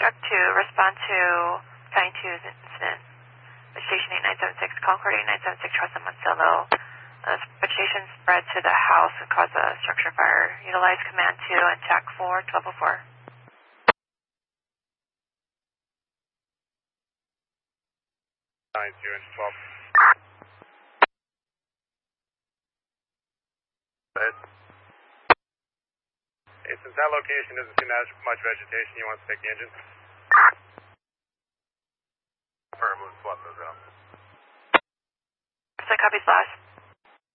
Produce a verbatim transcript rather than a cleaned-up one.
Truck two, respond to Sign two's incident. Vegetation eight nine seven six, Concord eight nine seven six, Charles and Monticello. Uh, vegetation spread to the house and caused a structure fire. Utilize command two and T A C four, twelve oh four. Nine two and twelve. Ahead. Hey, since that location doesn't seem to have much vegetation, you want to take the engine? For a move, swap those out. So copy slash.